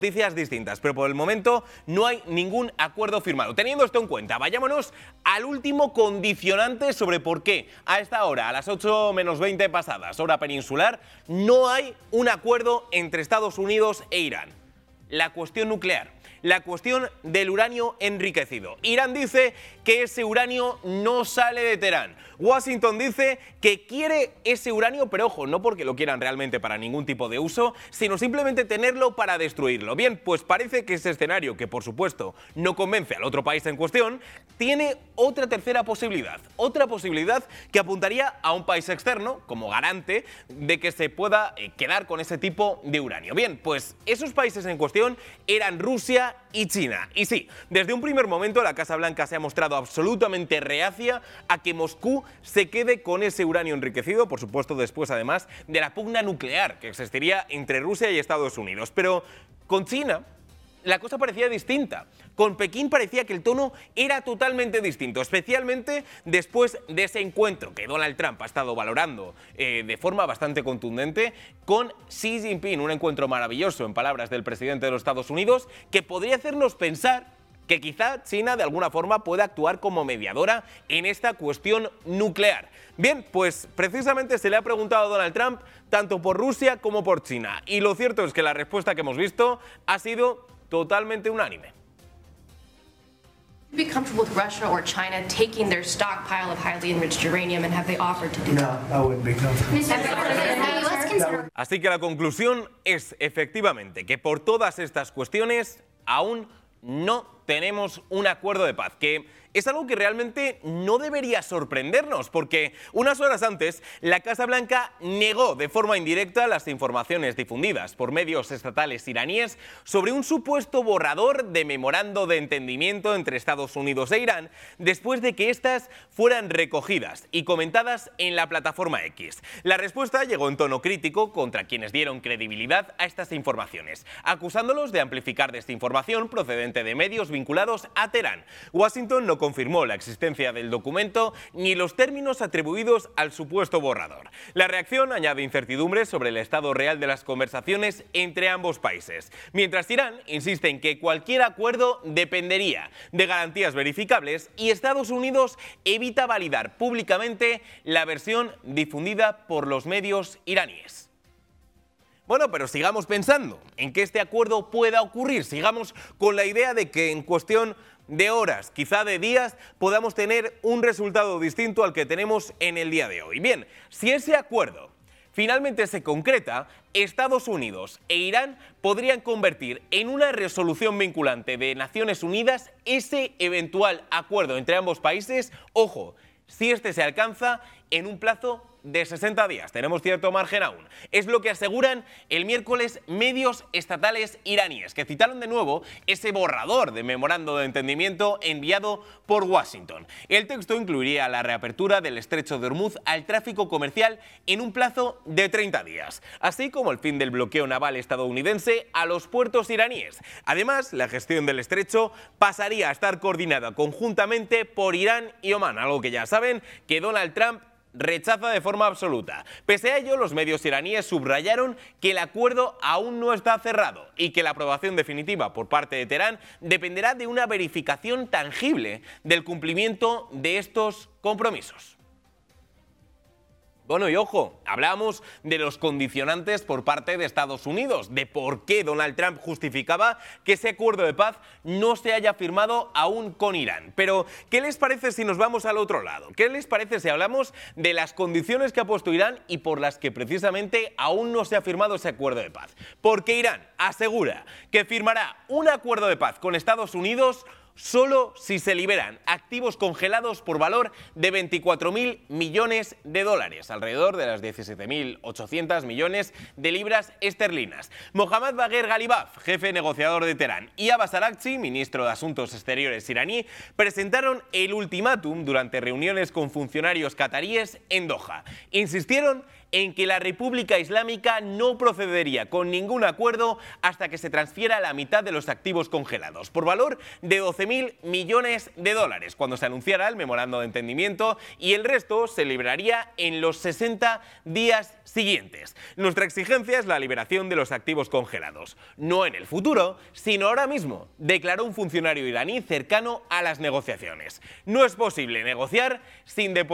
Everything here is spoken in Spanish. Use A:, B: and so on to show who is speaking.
A: Noticias distintas, pero por el momento no hay ningún acuerdo firmado. Teniendo esto en cuenta, vayámonos al último condicionante sobre por qué a esta hora, a las 8 menos 20 pasadas, hora peninsular, no hay un acuerdo entre Estados Unidos e Irán. La cuestión nuclear. La cuestión del uranio enriquecido. Irán dice que ese uranio no sale de Teherán. Washington dice que quiere ese uranio, pero ojo, no porque lo quieran realmente para ningún tipo de uso, sino simplemente tenerlo para destruirlo. Bien, pues parece que ese escenario, que por supuesto no convence al otro país en cuestión, tiene otra tercera posibilidad. Otra posibilidad que apuntaría a un país externo como garante de que se pueda quedar con ese tipo de uranio. Bien, pues esos países en cuestión eran Rusia y China. Y sí, desde un primer momento la Casa Blanca se ha mostrado absolutamente reacia a que Moscú se quede con ese uranio enriquecido, por supuesto después además de la pugna nuclear que existiría entre Rusia y Estados Unidos. Pero con China la cosa parecía distinta. Con Pekín parecía que el tono era totalmente distinto, especialmente después de ese encuentro que Donald Trump ha estado valorando de forma bastante contundente con Xi Jinping, un encuentro maravilloso, en palabras del presidente de los Estados Unidos, que podría hacernos pensar que quizá China de alguna forma pueda actuar como mediadora en esta cuestión nuclear. Bien, pues precisamente se le ha preguntado a Donald Trump tanto por Rusia como por China, y lo cierto es que la respuesta que hemos visto ha sido totalmente unánime.
B: Be comfortable with Russia or China taking their stockpile of highly enriched uranium, and have they offered to do that?
C: No, I wouldn't be comfortable.
A: Así que la conclusión es efectivamente que por todas estas cuestiones aún no tenemos un acuerdo de paz, que es algo que realmente no debería sorprendernos, porque unas horas antes la Casa Blanca negó de forma indirecta las informaciones difundidas por medios estatales iraníes sobre un supuesto borrador de memorando de entendimiento entre Estados Unidos e Irán, después de que éstas fueran recogidas y comentadas en la plataforma X. La respuesta llegó en tono crítico contra quienes dieron credibilidad a estas informaciones, acusándolos de amplificar desinformación procedente de medios vinculados a Teherán. Washington no confirmó la existencia del documento ni los términos atribuidos al supuesto borrador. La reacción añade incertidumbre sobre el estado real de las conversaciones entre ambos países, mientras Irán insiste en que cualquier acuerdo dependería de garantías verificables y Estados Unidos evita validar públicamente la versión difundida por los medios iraníes. Bueno, pero sigamos pensando en que este acuerdo pueda ocurrir, sigamos con la idea de que en cuestión de horas, quizá de días, podamos tener un resultado distinto al que tenemos en el día de hoy. Bien, si ese acuerdo finalmente se concreta, Estados Unidos e Irán podrían convertir en una resolución vinculante de Naciones Unidas ese eventual acuerdo entre ambos países, ojo, si este se alcanza en un plazo de 60 días. Tenemos cierto margen aún. Es lo que aseguran el miércoles medios estatales iraníes, que citaron de nuevo ese borrador de memorando de entendimiento enviado por Washington. El texto incluiría la reapertura del estrecho de Hormuz al tráfico comercial en un plazo de 30 días, así como el fin del bloqueo naval estadounidense a los puertos iraníes. Además, la gestión del estrecho pasaría a estar coordinada conjuntamente por Irán y Omán, algo que ya saben que Donald Trump rechaza de forma absoluta. Pese a ello, los medios iraníes subrayaron que el acuerdo aún no está cerrado y que la aprobación definitiva por parte de Teherán dependerá de una verificación tangible del cumplimiento de estos compromisos. Bueno, y ojo, hablamos de los condicionantes por parte de Estados Unidos, de por qué Donald Trump justificaba que ese acuerdo de paz no se haya firmado aún con Irán. Pero, ¿qué les parece si nos vamos al otro lado? ¿Qué les parece si hablamos de las condiciones que ha puesto Irán y por las que precisamente aún no se ha firmado ese acuerdo de paz? Porque Irán asegura que firmará un acuerdo de paz con Estados Unidos solo si se liberan activos congelados por valor de 24.000 millones de dólares, alrededor de las 17.800 millones de libras esterlinas. Mohammad Bagher Ghalibaf, jefe negociador de Teherán, y Abbas Araghchi, ministro de Asuntos Exteriores iraní, presentaron el ultimátum durante reuniones con funcionarios cataríes en Doha. Insistieron en que la República Islámica no procedería con ningún acuerdo hasta que se transfiera la mitad de los activos congelados, por valor de 12.000 millones de dólares, cuando se anunciara el memorando de entendimiento, y el resto se libraría en los 60 días siguientes. Nuestra exigencia es la liberación de los activos congelados, no en el futuro, sino ahora mismo, declaró un funcionario iraní cercano a las negociaciones. No es posible negociar sin depositar